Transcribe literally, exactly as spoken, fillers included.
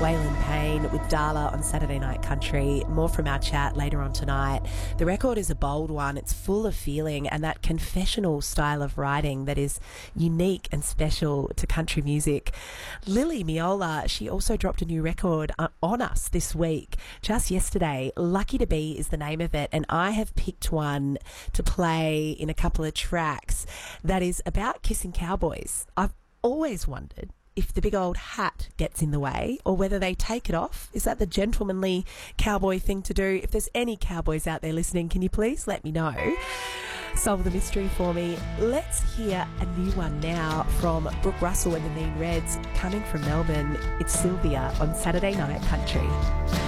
Waylon Payne with Darla on Saturday Night Country. More from our chat later on tonight. The record is a bold one. It's full of feeling and that confessional style of writing that is unique and special to country music. Lily Miola, she also dropped a new record on us this week, just yesterday. Lucky to Be is the name of it, and I have picked one to play in a couple of tracks that is about kissing cowboys. I've always wondered if the big old hat gets in the way or whether they take it off. Is that the gentlemanly cowboy thing to do? If there's any cowboys out there listening, can you please let me know? Solve the mystery for me. Let's hear a new one now from Brooke Russell and the Mean Reds, coming from Melbourne. It's Sylvia on Saturday Night Country.